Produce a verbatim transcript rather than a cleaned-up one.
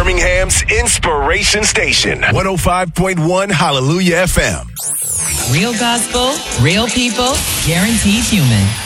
Birmingham's Inspiration Station, one oh five point one Hallelujah F M. Real gospel, real people, guaranteed human.